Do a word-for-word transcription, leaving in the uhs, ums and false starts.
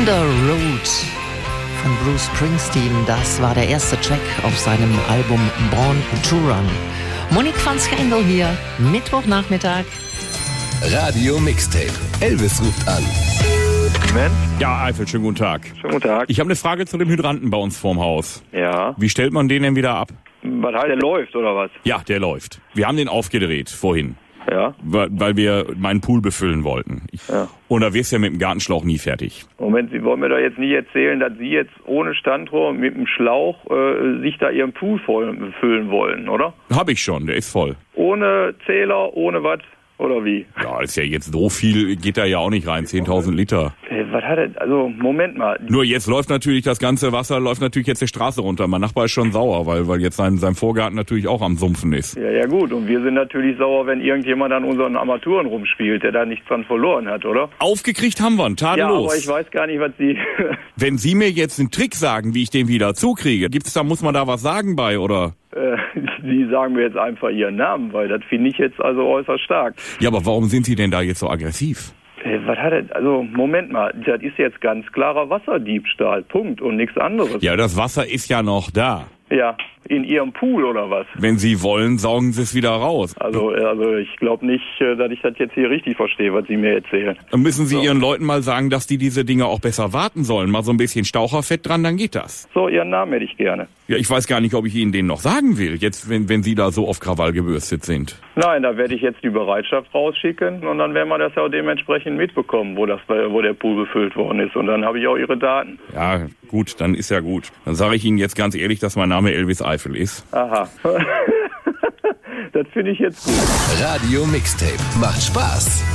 On the Road von Bruce Springsteen, das war der erste Track auf seinem Album Born to Run. Monique van Schendel hier, Mittwochnachmittag. Radio Mixtape. Elvis ruft an. Ja, Eifel, schönen guten Tag. Schönen guten Tag. Ich habe eine Frage zu dem Hydranten bei uns vorm Haus. Ja. Wie stellt man den denn wieder ab? Was halt, der läuft, oder was? Ja, der läuft. Wir haben den aufgedreht vorhin, Ja. weil weil wir meinen Pool befüllen wollten. Ich, Ja. Und da wirst du ja mit dem Gartenschlauch nie fertig. Moment, Sie wollen mir doch jetzt nicht erzählen, dass Sie jetzt ohne Standrohr mit dem Schlauch äh, sich da Ihren Pool voll füllen wollen, oder? Hab ich schon, der ist voll. Ohne Zähler, ohne was? Oder wie? Ja, ist ja jetzt so viel, geht da ja auch nicht rein, zehntausend Liter. Äh, was hat er, also, Moment mal. Nur jetzt läuft natürlich das ganze Wasser, läuft natürlich jetzt die Straße runter. Mein Nachbar ist schon sauer, weil weil jetzt sein, sein Vorgarten natürlich auch am Sumpfen ist. Ja, ja gut, und wir sind natürlich sauer, wenn irgendjemand an unseren Armaturen rumspielt, der da nichts dran verloren hat, oder? Aufgekriegt haben wir ihn, Ja, tadellos. aber ich weiß gar nicht, was Sie... Wenn Sie mir jetzt einen Trick sagen, wie ich den wieder zukriege, gibt's da, muss man da was sagen bei, oder? äh, Sie sagen mir jetzt einfach Ihren Namen, weil das finde ich jetzt also äußerst stark. Ja, aber warum sind Sie denn da jetzt so aggressiv? Äh, was hat er, also Moment mal, das ist jetzt ganz klarer Wasserdiebstahl, Punkt, und nichts anderes. Ja, das Wasser ist ja noch da. Ja, in Ihrem Pool oder was? Wenn Sie wollen, saugen Sie es wieder raus. Also, äh, also ich glaube nicht, äh, dass ich das jetzt hier richtig verstehe, was Sie mir erzählen. Dann müssen Sie So. Ihren Leuten mal sagen, dass die diese Dinge auch besser warten sollen. Mal so ein bisschen Staucherfett dran, dann geht das. So, Ihren Namen hätte ich gerne. Ja, ich weiß gar nicht, ob ich Ihnen den noch sagen will, jetzt wenn, wenn Sie da so auf Krawall gebürstet sind. Nein, da werde ich jetzt die Bereitschaft rausschicken und dann werden wir das ja auch dementsprechend mitbekommen, wo das, wo der Pool befüllt worden ist. Und dann habe ich auch Ihre Daten. Ja, gut, dann ist ja gut. Dann sage ich Ihnen jetzt ganz ehrlich, dass mein Name Elvis Eifel ist. Aha. Das finde ich jetzt gut. Radio Mixtape. Macht Spaß.